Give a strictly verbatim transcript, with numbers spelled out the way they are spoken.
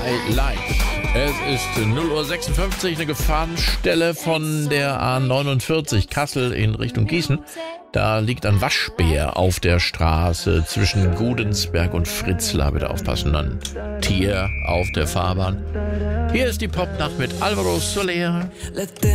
My Light. Es ist null Uhr sechsundfünfzig, eine Gefahrenstelle von der A neunundvierzig Kassel in Richtung Gießen. Da liegt ein Waschbär auf der Straße zwischen Gudensberg und Fritzlar. Bitte aufpassen, dann Tier auf der Fahrbahn. Hier ist die Popnacht mit Alvaro Soler.